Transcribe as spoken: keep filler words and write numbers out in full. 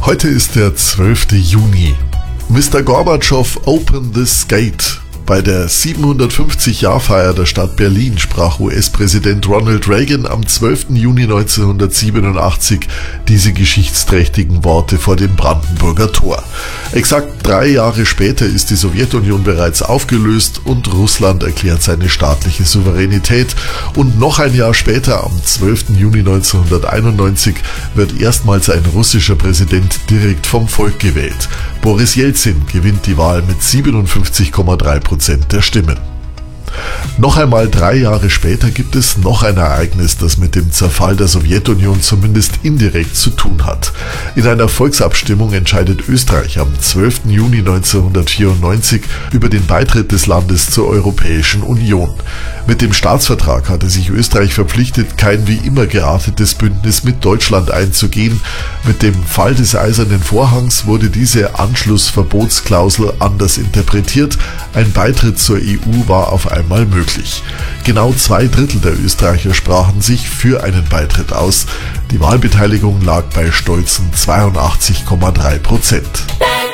Heute ist der zwölfte Juni. Mister Gorbatschow, open this gate. Bei der siebenhundertfünfzig-Jahr-Feier der Stadt Berlin sprach U S-Präsident Ronald Reagan am zwölften Juni neunzehnhundertsiebenundachtzig diese geschichtsträchtigen Worte vor dem Brandenburger Tor. Exakt drei Jahre später ist die Sowjetunion bereits aufgelöst und Russland erklärt seine staatliche Souveränität. Und noch ein Jahr später, am zwölften Juni neunzehnhunderteinundneunzig, wird erstmals ein russischer Präsident direkt vom Volk gewählt. Boris Jelzin gewinnt die Wahl mit siebenundfünfzig Komma drei Prozent der Stimmen. Noch einmal drei Jahre später gibt es noch ein Ereignis, das mit dem Zerfall der Sowjetunion zumindest indirekt zu tun hat. In einer Volksabstimmung entscheidet Österreich am zwölften Juni neunzehnhundertvierundneunzig über den Beitritt des Landes zur Europäischen Union. Mit dem Staatsvertrag hatte sich Österreich verpflichtet, kein wie immer geartetes Bündnis mit Deutschland einzugehen. Mit dem Fall des Eisernen Vorhangs wurde diese Anschlussverbotsklausel anders interpretiert. Ein Beitritt zur E U war auf einmal möglich. Genau zwei Drittel der Österreicher sprachen sich für einen Beitritt aus. Die Wahlbeteiligung lag bei stolzen zweiundachtzig Komma drei Prozent.